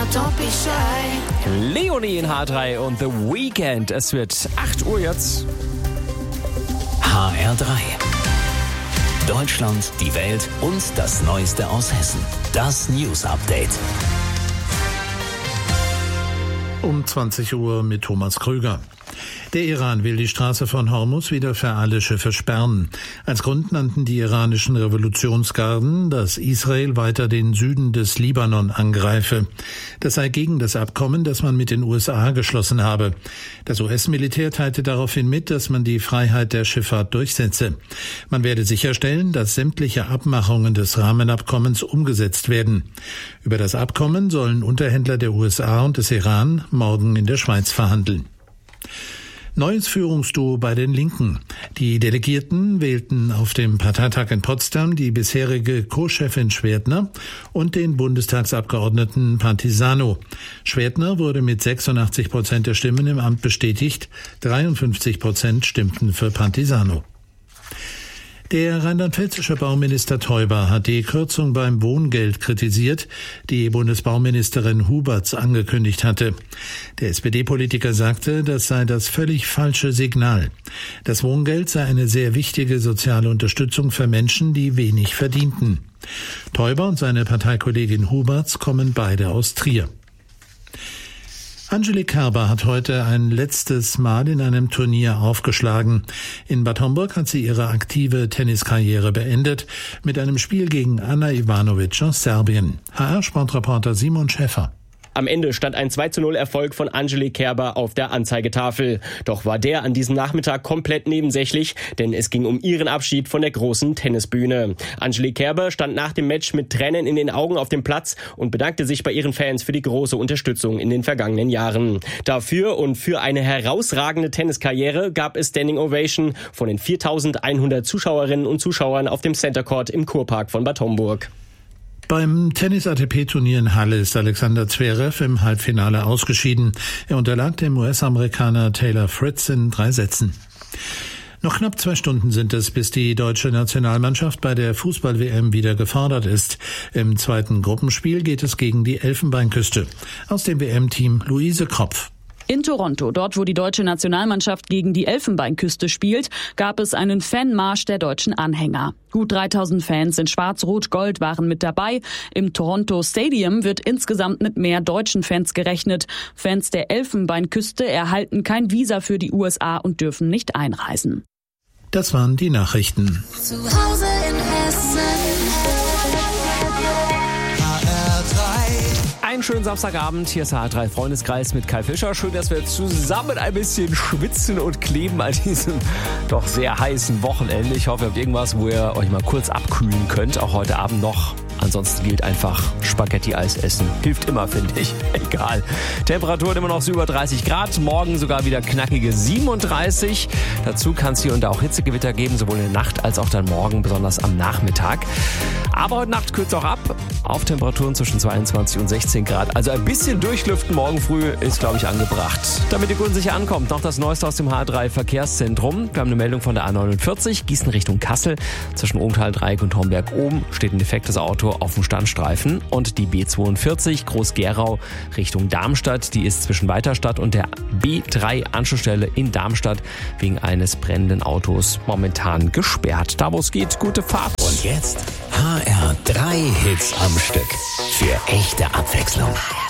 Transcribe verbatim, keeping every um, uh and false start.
don't be shy. Leonie in H drei und The Weeknd. Es wird acht Uhr jetzt. H R drei. Deutschland, die Welt und das Neueste aus Hessen. Das News Update. Um zwanzig Uhr mit Thomas Krüger. Der Iran will die Straße von Hormuz wieder für alle Schiffe sperren. Als Grund nannten die iranischen Revolutionsgarden, dass Israel weiter den Süden des Libanon angreife. Das sei gegen das Abkommen, das man mit den U S A geschlossen habe. Das U S-Militär teilte daraufhin mit, dass man die Freiheit der Schifffahrt durchsetze. Man werde sicherstellen, dass sämtliche Abmachungen des Rahmenabkommens umgesetzt werden. Über das Abkommen sollen Unterhändler der U S A und des Iran morgen in der Schweiz verhandeln. Neues Führungsduo bei den Linken. Die Delegierten wählten auf dem Parteitag in Potsdam die bisherige Co-Chefin Schwertner und den Bundestagsabgeordneten Pantisano. Schwertner wurde mit sechsundachtzig Prozent der Stimmen im Amt bestätigt, dreiundfünfzig Prozent stimmten für Pantisano. Der rheinland-pfälzische Bauminister Theuber hat die Kürzung beim Wohngeld kritisiert, die Bundesbauministerin Huberts angekündigt hatte. Der S P D-Politiker sagte, das sei das völlig falsche Signal. Das Wohngeld sei eine sehr wichtige soziale Unterstützung für Menschen, die wenig verdienten. Theuber und seine Parteikollegin Huberts kommen beide aus Trier. Angelique Kerber hat heute ein letztes Mal in einem Turnier aufgeschlagen. In Bad Homburg hat sie ihre aktive Tenniskarriere beendet mit einem Spiel gegen Ana Ivanovic aus Serbien. H R-Sportreporter Simon Schäffer. Am Ende stand ein zwei zu null Erfolg von Angelique Kerber auf der Anzeigetafel. Doch war der an diesem Nachmittag komplett nebensächlich, denn es ging um ihren Abschied von der großen Tennisbühne. Angelique Kerber stand nach dem Match mit Tränen in den Augen auf dem Platz und bedankte sich bei ihren Fans für die große Unterstützung in den vergangenen Jahren. Dafür und für eine herausragende Tenniskarriere gab es Standing Ovation von den viertausendeinhundert Zuschauerinnen und Zuschauern auf dem Center Court im Kurpark von Bad Homburg. Beim Tennis-A T P-Turnier in Halle ist Alexander Zverev im Halbfinale ausgeschieden. Er unterlag dem U S-Amerikaner Taylor Fritz in drei Sätzen. Noch knapp zwei Stunden sind es, bis die deutsche Nationalmannschaft bei der Fußball-W M wieder gefordert ist. Im zweiten Gruppenspiel geht es gegen die Elfenbeinküste. Aus dem W M-Team Luise Kropf. In Toronto, dort wo die deutsche Nationalmannschaft gegen die Elfenbeinküste spielt, gab es einen Fanmarsch der deutschen Anhänger. Gut dreitausend Fans in Schwarz-Rot-Gold waren mit dabei. Im Toronto Stadium wird insgesamt mit mehr deutschen Fans gerechnet. Fans der Elfenbeinküste erhalten kein Visa für die U S A und dürfen nicht einreisen. Das waren die Nachrichten. Zu Hause in Hessen. Einen schönen Samstagabend, hier ist der H drei Freundeskreis mit Kai Fischer. Schön, dass wir zusammen ein bisschen schwitzen und kleben an diesem doch sehr heißen Wochenende. Ich hoffe, ihr habt irgendwas, wo ihr euch mal kurz abkühlen könnt, auch heute Abend noch. Ansonsten gilt einfach Spaghetti-Eis essen. Hilft immer, finde ich. Egal. Temperaturen immer noch so über dreißig Grad. Morgen sogar wieder knackige siebenunddreißig. Dazu kann es hier und da auch Hitzegewitter geben, sowohl in der Nacht als auch dann morgen, besonders am Nachmittag. Aber heute Nacht kühlt es auch ab auf Temperaturen zwischen zweiundzwanzig und sechzehn Grad. Also ein bisschen durchlüften morgen früh ist, glaube ich, angebracht. Damit ihr unsicher ankommt, noch das Neueste aus dem H drei Verkehrszentrum. Wir haben eine Meldung von der A neunundvierzig, Gießen Richtung Kassel. Zwischen Ohntal-Dreieck und Homberg oben steht ein defektes Auto auf dem Standstreifen. Und die B zweiundvierzig Groß-Gerau Richtung Darmstadt, die ist zwischen Weiterstadt und der B drei Anschlussstelle in Darmstadt wegen eines brennenden Autos momentan gesperrt. Da wo es geht, gute Fahrt. Und jetzt H R drei Hits am Stück. Für echte Abwechslung.